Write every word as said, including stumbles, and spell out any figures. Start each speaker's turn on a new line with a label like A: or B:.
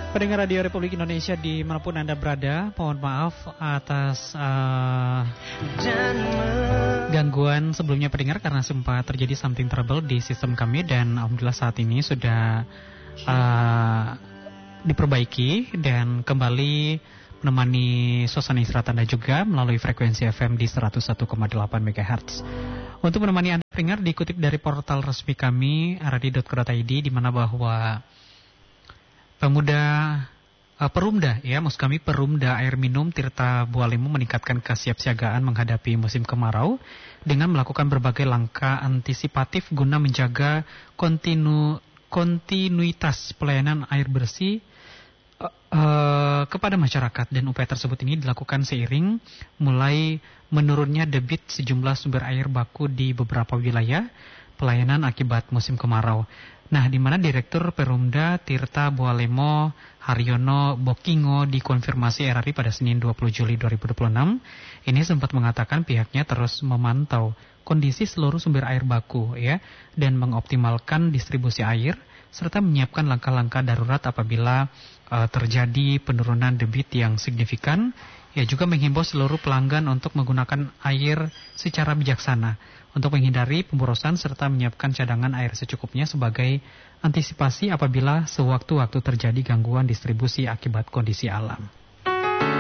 A: Pendengar Radio Republik Indonesia dimanapun Anda berada, mohon maaf atas uh, gangguan sebelumnya pendengar karena sempat terjadi something trouble di sistem kami dan alhamdulillah saat ini sudah uh, diperbaiki dan kembali menemani suasana istirahat Anda juga melalui frekuensi F M di seratus satu koma delapan megahertz. Untuk menemani Anda pendengar dikutip dari portal resmi kami r a d i dot co dot i d di mana bahwa Pemuda uh, Perumda ya, maksud kami Perumda Air Minum Tirta Bualemo meningkatkan kesiapsiagaan menghadapi musim kemarau dengan melakukan berbagai langkah antisipatif guna menjaga kontinu, kontinuitas pelayanan air bersih uh, uh, kepada masyarakat, dan upaya tersebut ini dilakukan seiring mulai menurunnya debit sejumlah sumber air baku di beberapa wilayah pelayanan akibat musim kemarau. Nah, di mana Direktur Perumda Tirta Bualemo Haryono Bokingo dikonfirmasi R R I pada Senin dua puluh Juli dua ribu dua puluh enam, ini sempat mengatakan pihaknya terus memantau kondisi seluruh sumber air baku ya dan mengoptimalkan distribusi air serta menyiapkan langkah-langkah darurat apabila uh, terjadi penurunan debit yang signifikan. Ya, juga menghimbau seluruh pelanggan untuk menggunakan air secara bijaksana untuk menghindari pemborosan serta menyiapkan cadangan air secukupnya sebagai antisipasi apabila sewaktu-waktu terjadi gangguan distribusi akibat kondisi alam.